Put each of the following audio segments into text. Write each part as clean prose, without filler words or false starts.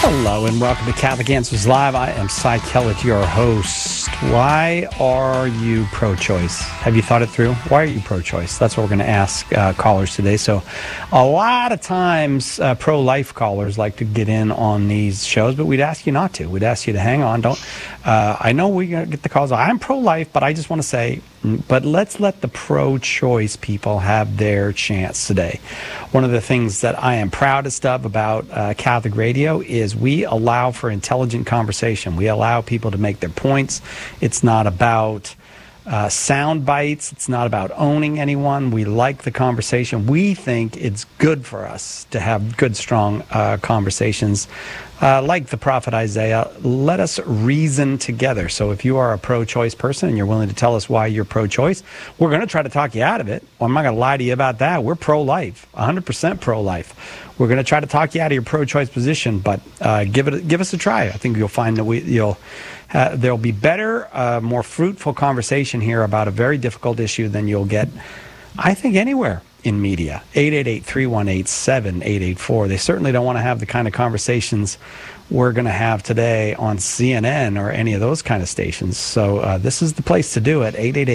Hello and welcome to Catholic Answers Live. I am Cy Kellett, your host. Why are you pro-choice? Have you thought it through? Why are you pro-choice? That's what we're going to ask callers today. So a lot of times pro-life callers like to get in on these shows, but we'd ask you not to. We'd ask you to hang on. I know we get the calls. I'm pro-life, but I just want to say, but let's let the pro-choice people have their chance today. One of the things that I am proudest of about Catholic radio is we allow for intelligent conversation. We allow people to make their points. It's not about sound bites. It's not about owning anyone. We like the conversation. We think it's good for us to have good, strong conversations. Like the prophet Isaiah, let us reason together. So if you are a pro-choice person and you're willing to tell us why you're pro-choice, we're going to try to talk you out of it. Well, I'm not going to lie to you about that. We're pro-life, 100% pro-life. We're going to try to talk you out of your pro-choice position, but give us a try. I think you'll find that there'll be better, more fruitful conversation here about a very difficult issue than you'll get, I think, anywhere in media. 888-318-7884. They certainly don't want to have the kind of conversations we're going to have today on CNN or any of those kind of stations. So this is the place to do it.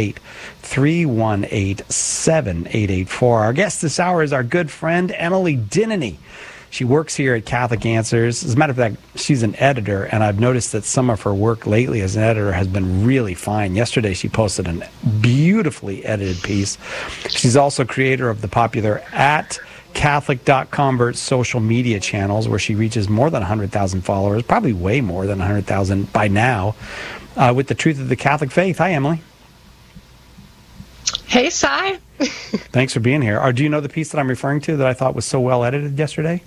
888-318-7884. Our guest this hour is our good friend Emily Dinany. She works here at Catholic Answers. As a matter of fact, she's an editor, and I've noticed that some of her work lately as an editor has been really fine. Yesterday, she posted a beautifully edited piece. She's also creator of the popular @Catholic.convert social media channels, where she reaches more than 100,000 followers, probably way more than 100,000 by now, with the truth of the Catholic faith. Hi, Emily. Hey, Cy. Thanks for being here. Do you know the piece that I'm referring to that I thought was so well edited yesterday?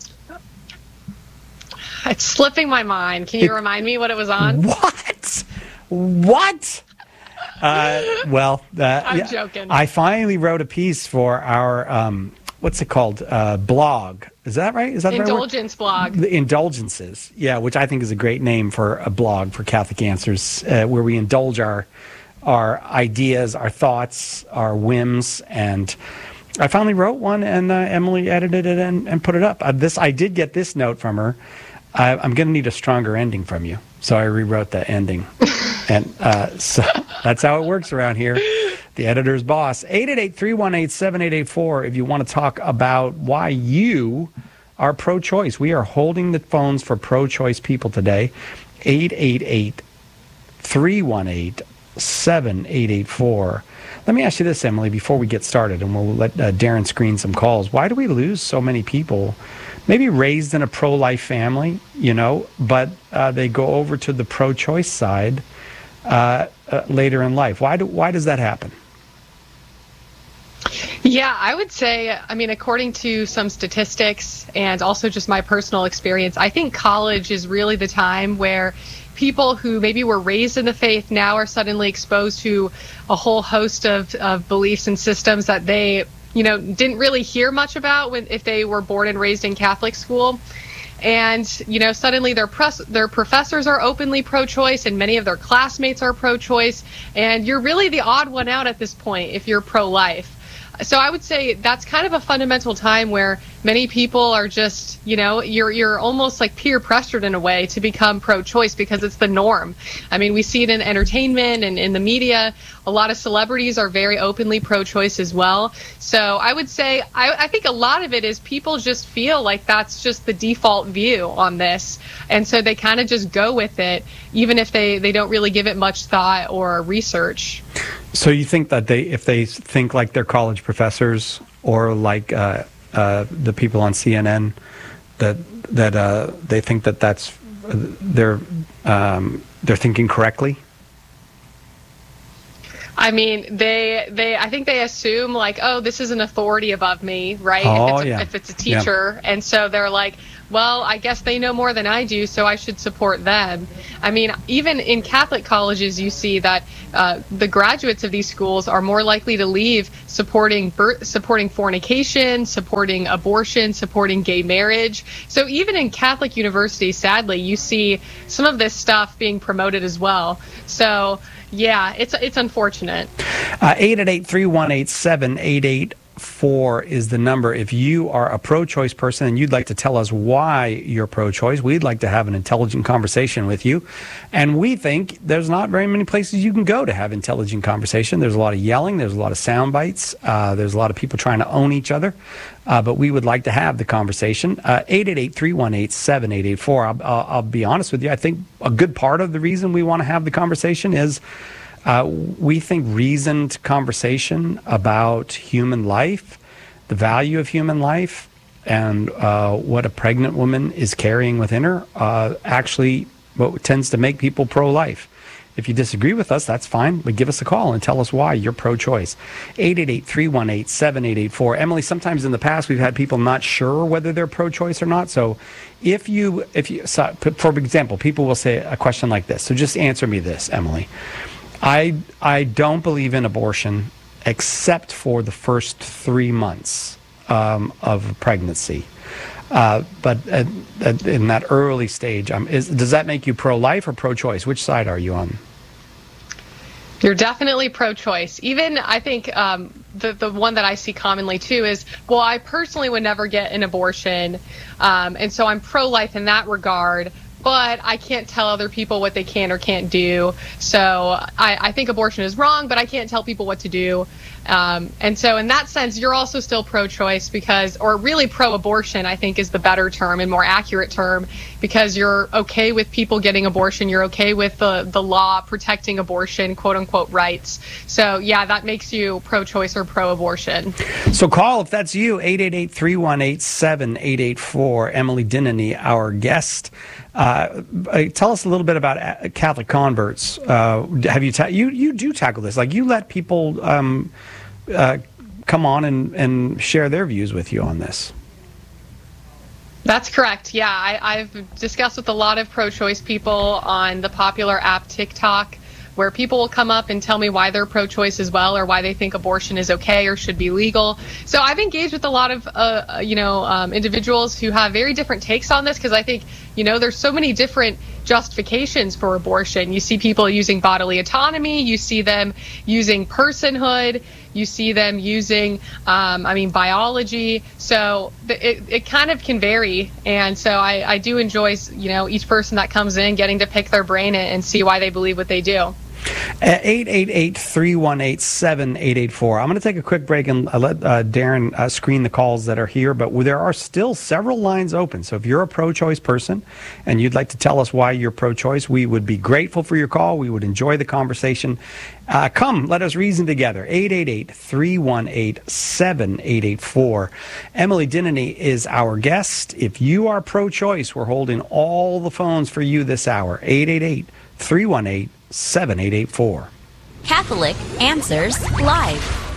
It's slipping my mind. Can you remind me what it was on? What? I'm joking. I finally wrote a piece for our, what's it called? Blog. Is that right? Is that Indulgence the right blog. The Indulgences. Yeah, which I think is a great name for a blog for Catholic Answers, where we indulge our ideas, our thoughts, our whims, and I finally wrote one, and Emily edited it and put it up. I did get this note from her. I'm going to need a stronger ending from you, so I rewrote the ending, and so that's how it works around here. The editor's boss. 888-318-7884 if you want to talk about why you are pro-choice. We are holding the phones for pro-choice people today. 888-318-7884. Let me ask you this, Emily, before we get started, and we'll let Darren screen some calls. Why do we lose so many people, maybe raised in a pro-life family, but they go over to the pro-choice side later in life? Why does that happen? Yeah, I would say, according to some statistics and also just my personal experience, I think college is really the time where people who maybe were raised in the faith now are suddenly exposed to a whole host of beliefs and systems that they, didn't really hear much about if they were born and raised in Catholic school. And, suddenly their professors are openly pro-choice and many of their classmates are pro-choice. And you're really the odd one out at this point if you're pro-life. So I would say that's kind of a fundamental time where many people are just, you're almost like peer pressured in a way to become pro-choice because it's the norm. We see it in entertainment and in the media. A lot of celebrities are very openly pro-choice as well. So I would say, I think a lot of it is people just feel like that's just the default view on this. And so they kind of just go with it, even if they don't really give it much thought or research. So you think that if they think like their college professors or like the people on CNN, that they think that's they're thinking correctly? I think they assume like, oh, this is an authority above me, right? Oh, if it's a teacher, yeah. And so they're like, well, I guess they know more than I do, so I should support them. Even in Catholic colleges, you see that the graduates of these schools are more likely to leave supporting fornication, supporting abortion, supporting gay marriage. So even in Catholic universities, sadly, you see some of this stuff being promoted as well. So yeah, it's unfortunate. 888-318-7884. 888-318-7884 is the number. If you are a pro-choice person and you'd like to tell us why you're pro-choice, we'd like to have an intelligent conversation with you. And we think there's not very many places you can go to have intelligent conversation. There's a lot of yelling. There's a lot of sound bites. There's a lot of people trying to own each other. But we would like to have the conversation. 888-318-7884. I'll be honest with you. I think a good part of the reason we want to have the conversation is we think reasoned conversation about human life, the value of human life, and what a pregnant woman is carrying within her actually what tends to make people pro-life. If you disagree with us, that's fine, but give us a call and tell us why you're pro-choice. 888-318-7884. Emily, sometimes in the past we've had people not sure whether they're pro-choice or not. So if you, so for example, people will say a question like this. So just answer me this, Emily. I don't believe in abortion except for the first 3 months of pregnancy. But in that early stage, does that make you pro-life or pro-choice? Which side are you on? You're definitely pro-choice. Even, I think, the one that I see commonly, too, is, well, I personally would never get an abortion, and so I'm pro-life in that regard, but I can't tell other people what they can or can't do. So I think abortion is wrong, but I can't tell people what to do. And so in that sense, you're also still pro-choice because, or really pro-abortion, I think is the better term and more accurate term, because you're okay with people getting abortion. You're okay with the law protecting abortion, quote unquote, rights. So yeah, that makes you pro-choice or pro-abortion. So call if that's you, 888-318-7884. Emily Dinany, our guest. Tell us a little bit about Catholic converts. Have you do tackle this? Like you let people come on and share their views with you on this. That's correct. Yeah, I've discussed with a lot of pro-choice people on the popular app TikTok, where people will come up and tell me why they're pro-choice as well, or why they think abortion is okay or should be legal. So I've engaged with a lot of, individuals who have very different takes on this, because I think, there's so many different justifications for abortion. You see people using bodily autonomy, you see them using personhood, you see them using, biology. So it kind of can vary. And so I do enjoy, each person that comes in getting to pick their brain and see why they believe what they do. 888-318-7884. I'm going to take a quick break and let Darren screen the calls that are here, but there are still several lines open. So if you're a pro-choice person and you'd like to tell us why you're pro-choice, we would be grateful for your call. We would enjoy the conversation. Come, let us reason together. 888-318-7884. Emily Dinany is our guest. If you are pro-choice, we're holding all the phones for you this hour. 888-318-7884. Catholic Answers Live.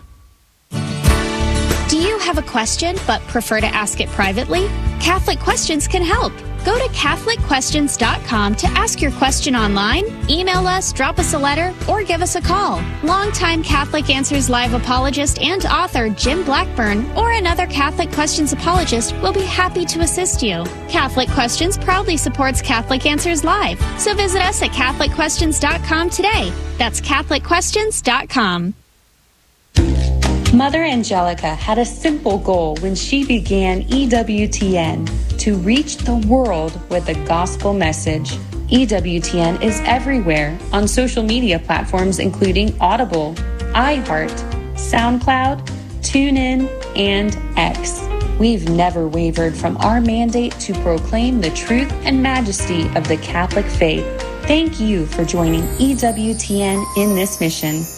Do you have a question but prefer to ask it privately? Catholic Questions can help. Go to CatholicQuestions.com to ask your question online, email us, drop us a letter, or give us a call. Longtime Catholic Answers Live apologist and author Jim Blackburn or another Catholic Questions apologist will be happy to assist you. Catholic Questions proudly supports Catholic Answers Live, so visit us at CatholicQuestions.com today. That's CatholicQuestions.com. Mother Angelica had a simple goal when she began EWTN: to reach the world with a gospel message. EWTN is everywhere on social media platforms including Audible, iHeart, SoundCloud, TuneIn, and X. We've never wavered from our mandate to proclaim the truth and majesty of the Catholic faith. Thank you for joining EWTN in this mission.